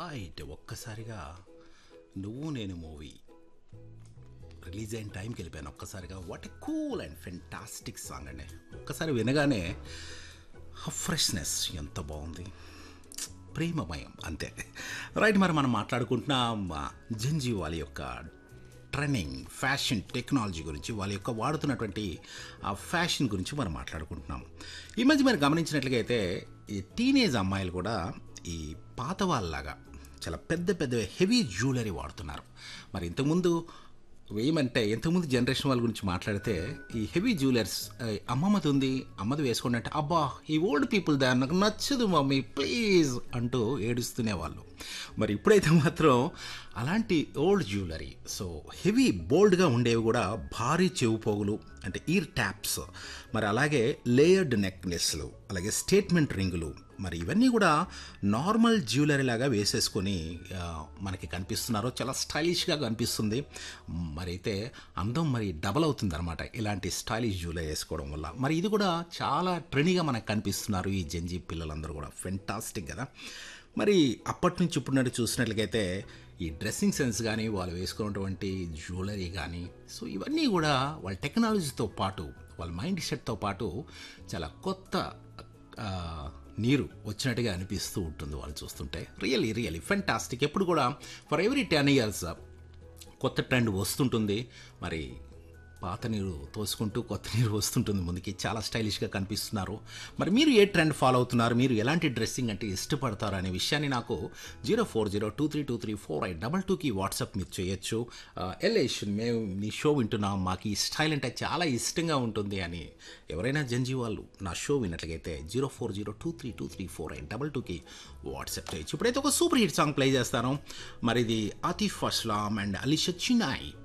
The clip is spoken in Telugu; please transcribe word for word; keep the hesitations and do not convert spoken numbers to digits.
రైట్. ఒక్కసారిగా 'నువ్వు నేను' మూవీ రిలీజ్ అయిన టైంకి వెళ్ళిపోయాను ఒక్కసారిగా. What a cool and fantastic song అండి. ఒక్కసారి వినగానే ఆ ఫ్రెష్నెస్ ఎంత బాగుంది, ప్రేమమయం అంతే. రైట్, మరి మనం మాట్లాడుకుంటున్నాం జెన్జీ వాళ్ళ యొక్క ట్రెండింగ్ ఫ్యాషన్ టెక్నాలజీ గురించి, వాళ్ళ యొక్క వాడుతున్నటువంటి ఆ ఫ్యాషన్ గురించి మనం మాట్లాడుకుంటున్నాం. ఈ మధ్య మీరు గమనించినట్లుగా అయితే ఈ టీనేజ్ అమ్మాయిలు కూడా ఈ పాత వాళ్ళలాగా చాలా పెద్ద పెద్ద హెవీ జ్యువెలరీ వాడుతున్నారు. మరి ఇంతకుముందు ఏమంటే ఇంతకుముందు జనరేషన్ వాళ్ళ గురించి మాట్లాడితే ఈ హెవీ జ్యువెలర్స్ అమ్మమ్మది ఉంది, అమ్మది వేసుకోండి అంటే అబ్బా ఈ ఓల్డ్ పీపుల్ దా నాకు నచ్చదు మమ్మీ ప్లీజ్ అంటూ ఏడుస్తూనే వాళ్ళు. మరి ఇప్పుడైతే మాత్రం అలాంటి ఓల్డ్ జ్యువెలరీ, సో హెవీ బోల్డ్గా ఉండేవి కూడా భారీ చెవు పోగులు అంటే ఇయర్ ట్యాప్స్, మరి అలాగే లేయర్డ్ నెక్లెస్లు, అలాగే స్టేట్మెంట్ రింగులు, మరి ఇవన్నీ కూడా నార్మల్ జ్యువెలరీ లాగా వేసేసుకొని మనకి కనిపిస్తున్నారు. చాలా స్టైలిష్గా కనిపిస్తుంది. మరి అయితే అందం మరి డబల్ అవుతుంది అనమాట ఇలాంటి స్టైలిష్ జ్యువెలరీ వేసుకోవడం వల్ల. మరి ఇది కూడా చాలా ట్రెండీగా మనకు కనిపిస్తున్నారు ఈ జెన్జీ పిల్లలందరూ కూడా. ఫెంటాస్టిక్ కదా. మరి అప్పటి నుంచి ఇప్పుడు నుండి చూసినట్లయితే ఈ డ్రెస్సింగ్ సెన్స్ కానీ వాళ్ళు వేసుకున్నటువంటి జ్యువెలరీ కానీ, సో ఇవన్నీ కూడా వాళ్ళ టెక్నాలజీతో పాటు వాళ్ళ మైండ్ సెట్తో పాటు చాలా కొత్త నీరు వచ్చినట్టుగా అనిపిస్తూ ఉంటుంది వాళ్ళు చూస్తుంటే. Really really fantastic. ఎప్పుడు కూడా ఫర్ ఎవ్రీ టెన్ ఇయర్స్ కొత్త ట్రెండ్ వస్తుంటుంది. మరి పాత నీరు తోసుకుంటూ కొత్త నీరు వస్తుంటుంది ముందుకి. చాలా స్టైలిష్గా కనిపిస్తున్నారు. మరి మీరు ఏ ట్రెండ్ ఫాలో అవుతున్నారు, మీరు ఎలాంటి డ్రెస్సింగ్ అంటే ఇష్టపడతారు అనే విషయాన్ని నాకు zero four zero two three two three four eight double టూకి వాట్సాప్ మీరు చేయొచ్చు. ఎల్ఏష్ మేము మీ షో వింటున్నాం, మాకు ఈ స్టైల్ అంటే చాలా ఇష్టంగా ఉంటుంది అని ఎవరైనా జెన్జీ వాళ్ళు నా show విన్నట్లయితే zero four zero two three two three four eight double టూకి వాట్సాప్ చేయొచ్చు. ఇప్పుడైతే ఒక సూపర్ హిట్ సాంగ్ ప్లే చేస్తాను. మరి ఇది ఆతిఫ్ అస్లాం అండ్ అలీషా చినాయ్